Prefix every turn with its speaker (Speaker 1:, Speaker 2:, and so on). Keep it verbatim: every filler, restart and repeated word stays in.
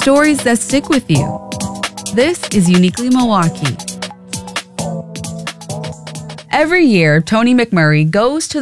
Speaker 1: Stories that stick with you. This is Uniquely Milwaukee. Every year, Tony McMurray goes to